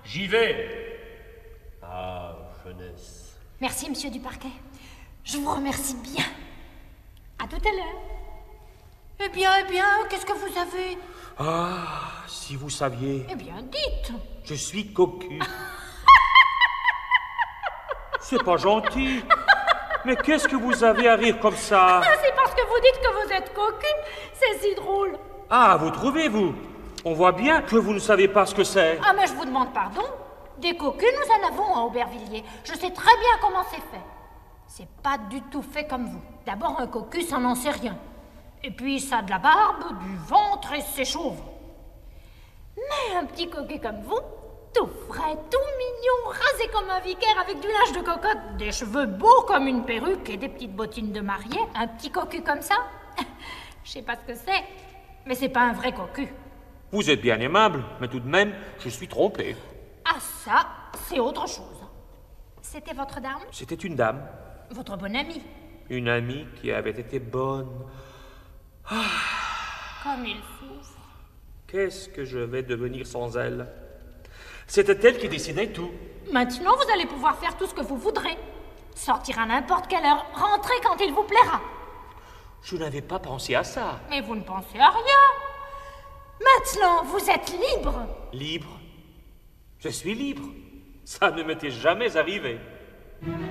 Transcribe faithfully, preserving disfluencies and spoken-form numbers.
J'y vais. Ah, jeunesse. Merci, monsieur du parquet. Je vous remercie bien. À tout à l'heure. Eh bien, eh bien, qu'est-ce que vous avez? Ah, si vous saviez. Eh bien, dites. Je suis cocu. C'est pas gentil. Mais qu'est-ce que vous avez à rire comme ça? Ah, c'est parce que vous dites que vous êtes cocu. C'est si drôle. Ah, vous trouvez, vous? On voit bien que vous ne savez pas ce que c'est. Ah, mais je vous demande pardon. Des cocus, nous en avons à Aubervilliers. Je sais très bien comment c'est fait. C'est pas du tout fait comme vous. D'abord, un cocu, ça n'en sait rien. Et puis, ça a de la barbe, du ventre et c'est chauve. Mais un petit cocu comme vous, tout frais, tout mignon, rasé comme un vicaire avec du linge de cocotte, des cheveux beaux comme une perruque et des petites bottines de mariée, un petit cocu comme ça, je sais pas ce que c'est, mais c'est pas un vrai cocu. Vous êtes bien aimable, mais tout de même, je suis trompé. Ah ça, c'est autre chose. C'était votre dame? C'était une dame. Votre bonne amie? Une amie qui avait été bonne. Ah. Comme il souffre. Qu'est-ce que je vais devenir sans elle? C'était elle qui décidait tout. Maintenant, vous allez pouvoir faire tout ce que vous voudrez. Sortir à n'importe quelle heure, rentrer quand il vous plaira. Je n'avais pas pensé à ça. Mais vous ne pensez à rien. Maintenant, vous êtes libre. Libre? Je suis libre. Ça ne m'était jamais arrivé.